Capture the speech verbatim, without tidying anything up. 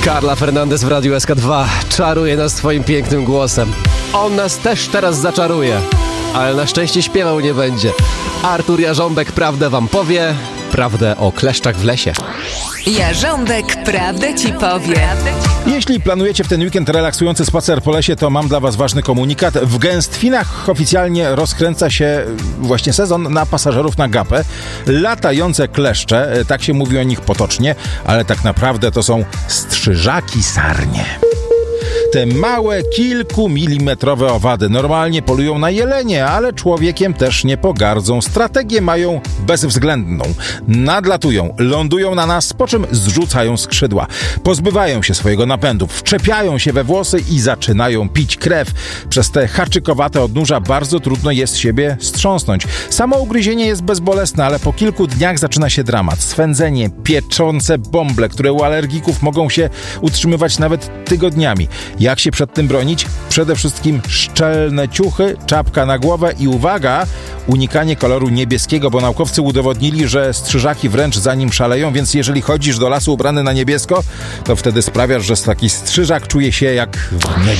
Carla Fernandez w Radiu S K dwa czaruje nas swoim pięknym głosem. On nas też teraz zaczaruje, ale na szczęście śpiewał nie będzie. Artur Jarząbek prawdę wam powie, prawdę o kleszczach w lesie. Jarząbek prawdę ci powie. Jeśli planujecie w ten weekend relaksujący spacer po lesie, to mam dla was ważny komunikat. W Gęstwinach oficjalnie rozkręca się właśnie sezon na pasażerów na gapę. Latające kleszcze, tak się mówi o nich potocznie, ale tak naprawdę to są strzyżaki sarnie. Te małe, kilkumilimetrowe owady normalnie polują na jelenie, ale człowiekiem też nie pogardzą. Strategię mają bezwzględną. Nadlatują, lądują na nas, po czym zrzucają skrzydła. Pozbywają się swojego napędu, wczepiają się we włosy i zaczynają pić krew. Przez te haczykowate odnóża bardzo trudno jest siebie strząsnąć. Samo ugryzienie jest bezbolesne, ale po kilku dniach zaczyna się dramat. Swędzenie, pieczące bąble, które u alergików mogą się utrzymywać nawet tygodniami. Jak się przed tym bronić? Przede wszystkim szczelne ciuchy, czapka na głowę i uwaga, unikanie koloru niebieskiego, bo naukowcy udowodnili, że strzyżaki wręcz za nim szaleją, więc jeżeli chodzisz do lasu ubrany na niebiesko, to wtedy sprawiasz, że taki strzyżak czuje się jak w